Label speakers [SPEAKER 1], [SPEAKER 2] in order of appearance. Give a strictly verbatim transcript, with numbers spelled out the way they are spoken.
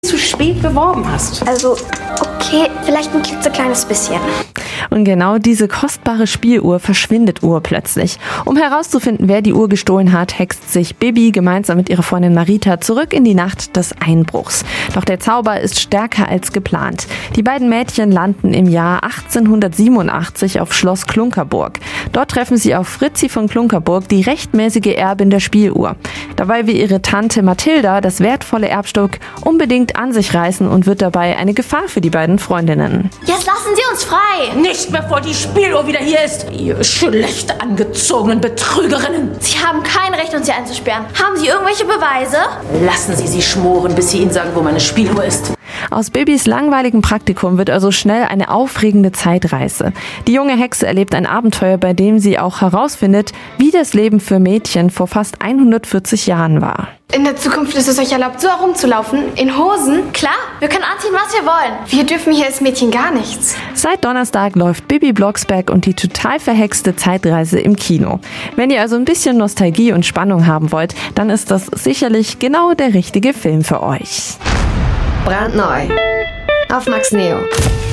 [SPEAKER 1] zu spät beworben hast.
[SPEAKER 2] Also, okay, vielleicht ein klitzekleines bisschen.
[SPEAKER 3] Und genau diese kostbare Spieluhr verschwindet urplötzlich. Um herauszufinden, wer die Uhr gestohlen hat, hext sich Bibi gemeinsam mit ihrer Freundin Marita zurück in die Nacht des Einbruchs. Doch der Zauber ist stärker als geplant. Die beiden Mädchen landen im Jahr achtzehnhundertsiebenundachtzig auf Schloss Klunkerburg. Dort treffen sie auf Fritzi von Klunkerburg, die rechtmäßige Erbin der Spieluhr. Dabei will ihre Tante Mathilda das wertvolle Erbstück unbedingt an sich reißen und wird dabei eine Gefahr für die beiden Freundinnen.
[SPEAKER 2] Jetzt lassen Sie uns frei!
[SPEAKER 1] Nicht bevor die Spieluhr wieder hier ist, ihr schlecht angezogenen Betrügerinnen.
[SPEAKER 2] Sie haben kein Recht, uns hier einzusperren. Haben Sie irgendwelche Beweise?
[SPEAKER 1] Lassen Sie sie schmoren, bis Sie ihnen sagen, wo meine Spieluhr ist.
[SPEAKER 3] Aus Bibis langweiligem Praktikum wird also schnell eine aufregende Zeitreise. Die junge Hexe erlebt ein Abenteuer, bei dem sie auch herausfindet, wie das Leben für Mädchen vor fast hundertvierzig Jahren war.
[SPEAKER 4] In der Zukunft ist es euch erlaubt, so herumzulaufen? In Hosen?
[SPEAKER 2] Klar, wir können anziehen, was wir wollen.
[SPEAKER 4] Wir dürfen hier als Mädchen gar nichts.
[SPEAKER 3] Seit Donnerstag läuft Bibi Blocksberg und die total verhexte Zeitreise im Kino. Wenn ihr also ein bisschen Nostalgie und Spannung haben wollt, dann ist das sicherlich genau der richtige Film für euch.
[SPEAKER 5] Brandneu auf Max Neo.